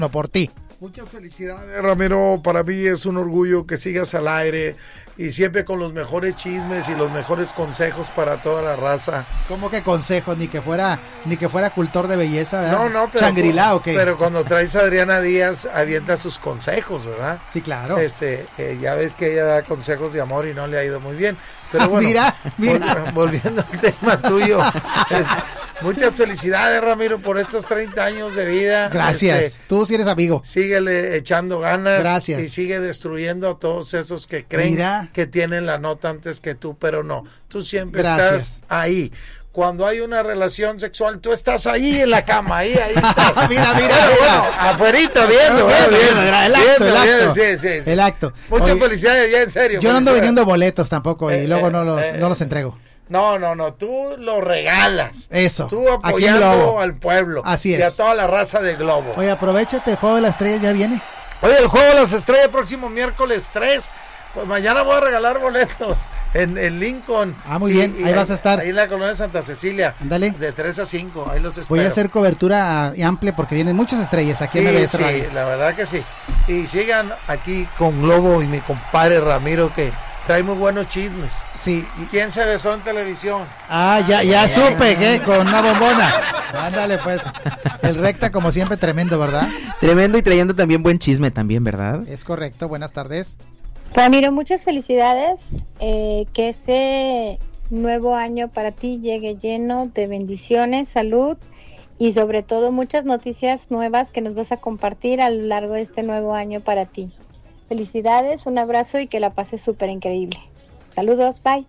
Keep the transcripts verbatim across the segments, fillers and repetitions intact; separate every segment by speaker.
Speaker 1: no por ti.
Speaker 2: Muchas felicidades, Ramiro. Para mí es un orgullo que sigas al aire y siempre con los mejores chismes y los mejores consejos para toda la raza.
Speaker 1: ¿Cómo que consejos? Ni que fuera ni que fuera cultor de belleza, ¿verdad?
Speaker 2: No, no, pero,
Speaker 1: ¿Shangri-La o qué?
Speaker 2: Pero cuando traes a Adriana Díaz, avienta sus consejos, ¿verdad?
Speaker 1: Sí, claro.
Speaker 2: Este, eh, ya ves que ella da consejos de amor y no le ha ido muy bien. Pero bueno,
Speaker 1: mira, mira.
Speaker 2: Vol- volviendo al tema tuyo, es, muchas felicidades, Ramiro, por estos treinta años de vida.
Speaker 1: Gracias,
Speaker 2: Este,
Speaker 1: tú sí eres amigo.
Speaker 2: Síguele echando ganas.
Speaker 1: Gracias.
Speaker 2: Y sigue destruyendo a todos esos que creen
Speaker 1: Mira.
Speaker 2: que tienen la nota antes que tú, pero no. Tú siempre
Speaker 1: Gracias.
Speaker 2: estás ahí. Cuando hay una relación sexual, tú estás ahí en la cama, ahí, ahí estás.
Speaker 1: Mira, mira,
Speaker 2: Bueno,
Speaker 1: mira.
Speaker 2: bueno, afuerita viendo,
Speaker 1: Viendo,
Speaker 2: ¿verdad?
Speaker 1: viendo, el acto,
Speaker 2: Viendo,
Speaker 1: el
Speaker 2: viendo,
Speaker 1: acto.
Speaker 2: sí, sí, sí.
Speaker 1: El acto.
Speaker 2: Muchas
Speaker 1: Oye,
Speaker 2: felicidades, ya en serio.
Speaker 1: yo no ando
Speaker 2: felicidades.
Speaker 1: vendiendo boletos tampoco y
Speaker 2: Eh,
Speaker 1: luego
Speaker 2: eh,
Speaker 1: no los,
Speaker 2: eh,
Speaker 1: no los entrego.
Speaker 2: No, no, no, tú lo regalas.
Speaker 1: Eso.
Speaker 2: Tú
Speaker 1: Aquí en
Speaker 2: apoyando
Speaker 1: Globo.
Speaker 2: al pueblo.
Speaker 1: Así
Speaker 2: Y a
Speaker 1: es.
Speaker 2: toda la raza de Globo.
Speaker 1: Oye, aprovechate, el juego de las estrellas ya viene.
Speaker 2: Oye, el juego de las estrellas, próximo miércoles tres. Pues mañana voy a regalar boletos en, en Lincoln.
Speaker 1: Ah, muy bien, ahí vas a estar.
Speaker 2: Ahí en la colonia Santa Cecilia.
Speaker 1: Ándale.
Speaker 2: De tres a cinco, ahí los espero.
Speaker 1: Voy a hacer cobertura amplia porque vienen muchas estrellas aquí
Speaker 2: Sí,
Speaker 1: en M B S
Speaker 2: sí,
Speaker 1: Radio.
Speaker 2: la verdad que sí. Y sigan aquí con Globo y mi compadre Ramiro que trae muy buenos chismes.
Speaker 1: Sí.
Speaker 2: ¿Y quién se besó en televisión?
Speaker 1: Ah, ya, ya supe que con una bombona. Ándale, pues. El recta, como siempre, tremendo, ¿verdad?
Speaker 3: Tremendo y trayendo también buen chisme también, ¿verdad?
Speaker 1: Es correcto, buenas tardes.
Speaker 4: Ramiro, muchas felicidades. Eh, que este nuevo año para ti llegue lleno de bendiciones, salud y sobre todo muchas noticias nuevas que nos vas a compartir a lo largo de este nuevo año para ti. Felicidades, un abrazo y que la pases súper increíble. Saludos, bye.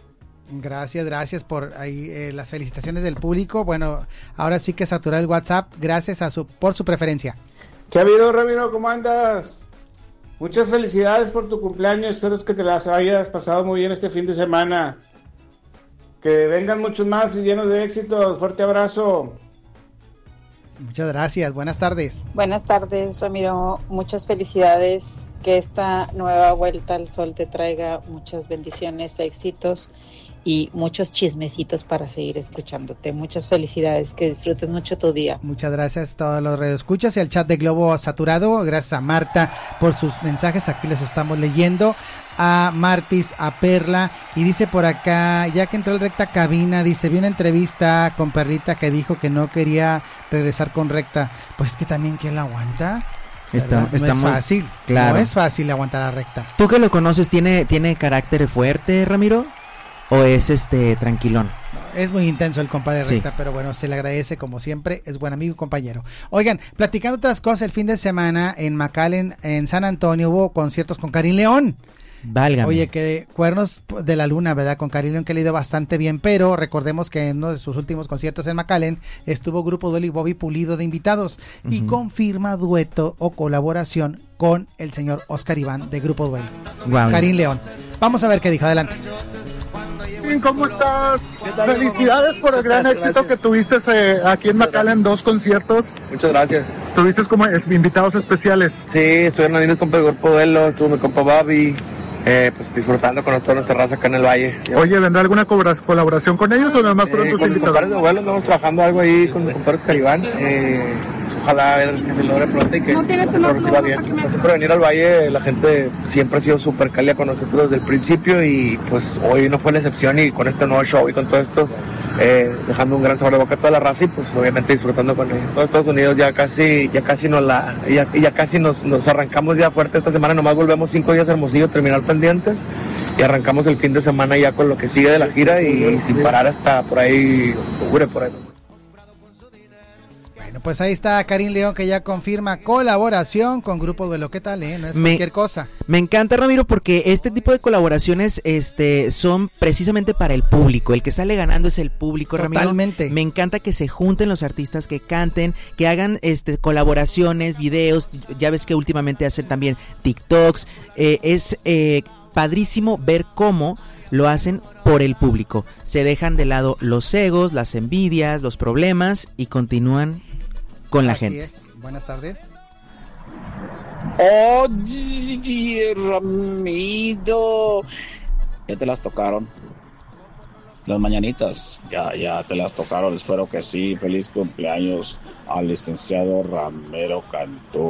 Speaker 1: Gracias, gracias por ahí eh, las felicitaciones del público. Bueno, ahora sí que saturar el WhatsApp, gracias a su por su preferencia.
Speaker 5: ¿Qué ha habido, Ramiro? ¿Cómo andas? Muchas felicidades por tu cumpleaños. Espero que te las hayas pasado muy bien este fin de semana. Que vengan muchos más y llenos de éxitos. Fuerte abrazo.
Speaker 1: Muchas gracias, buenas tardes.
Speaker 6: Buenas tardes, Ramiro. Muchas felicidades. Que esta nueva vuelta al sol te traiga muchas bendiciones, éxitos y muchos chismecitos para seguir escuchándote. Muchas felicidades, que disfrutes mucho tu día.
Speaker 1: Muchas gracias a todos los radioescuchas y al chat de Globo Saturado. Gracias a Marta por sus mensajes, aquí los estamos leyendo. A Martis, a Perla, y dice por acá, ya que entró el Recta Cabina, dice, vi una entrevista con Perlita que dijo que no quería regresar con Recta. Pues que también, ¿quién la aguanta?
Speaker 3: Está,
Speaker 1: no
Speaker 3: está
Speaker 1: es
Speaker 3: muy
Speaker 1: fácil,
Speaker 3: claro.
Speaker 1: no es fácil aguantar a Recta.
Speaker 3: ¿Tú que lo conoces, tiene, tiene carácter fuerte, Ramiro? ¿O es este tranquilón?
Speaker 1: Es muy intenso el compadre
Speaker 3: Sí.
Speaker 1: Recta, pero bueno, se le agradece como siempre, es buen amigo y compañero. Oigan, platicando otras cosas, el fin de semana en McAllen, en San Antonio, hubo conciertos con Karin León.
Speaker 3: Válgame.
Speaker 1: Oye, que Cuernos de la Luna, ¿verdad? Con Karin León, que le ha ido bastante bien, pero recordemos que en uno de sus últimos conciertos en McAllen estuvo Grupo Duelo y Bobby Pulido de invitados, y
Speaker 3: Ujú.
Speaker 1: confirma dueto o colaboración con el señor Oscar Iván de Grupo Duelo.
Speaker 3: Guau.
Speaker 1: Karin León. Vamos a ver qué dijo, adelante.
Speaker 7: ¿Cómo estás?
Speaker 5: tal?
Speaker 7: Felicidades por el gran
Speaker 5: Gracias.
Speaker 7: éxito que tuviste eh, aquí en McAllen, dos conciertos.
Speaker 5: Muchas gracias.
Speaker 7: Tuviste como es- invitados especiales.
Speaker 5: Sí, estuvieron ahí mis compas de Grupo Duelo, estuvo mi compa Bobby, eh, pues disfrutando con toda nuestra raza acá en el Valle.
Speaker 7: Oye, ¿vendrá alguna cobra- colaboración con ellos o nada más fueron
Speaker 5: Eh,
Speaker 7: tus
Speaker 5: con mis compadres de
Speaker 7: invitados?
Speaker 5: vuelo andamos trabajando algo ahí con mis compadres Caribán. Eh, pues, ojalá a ver que se logre pronto y que lo reciba bien. Gracias por venir al Valle, la gente siempre ha sido súper cálida con nosotros desde el principio y pues hoy no fue la excepción y con este nuevo show y con todo esto, eh, dejando un gran sabor de boca a toda la raza y pues obviamente disfrutando con ellos. Todos Estados Unidos ya casi, ya casi nos la, ya, ya casi nos, nos arrancamos ya fuerte esta semana, nomás volvemos cinco días a Hermosillo, terminar pendientes. Y arrancamos el fin de semana ya con lo que sigue de la gira y, y sin parar hasta por ahí, octubre, por ahí.
Speaker 1: Bueno, pues ahí está Karin León, que ya confirma colaboración con Grupo Duelo. ¿Qué tal, eh? No es
Speaker 3: Me-
Speaker 1: cualquier cosa.
Speaker 3: Me encanta, Ramiro, porque este tipo de colaboraciones este, son precisamente para el público. El que sale ganando es el público, Ramiro.
Speaker 1: Totalmente.
Speaker 3: Me encanta que se junten los artistas, que canten, que hagan este, colaboraciones, videos. Ya ves que últimamente hacen también TikToks. Eh, es eh, padrísimo ver cómo lo hacen por el público. Se dejan de lado los egos, las envidias, los problemas y continúan con la
Speaker 1: Así
Speaker 3: gente.
Speaker 1: es. Buenas tardes.
Speaker 8: Oye, Ramiro, ya te las tocaron. Las mañanitas, ya, ya te las tocaron, espero que sí. Feliz cumpleaños al licenciado Ramiro Cantú.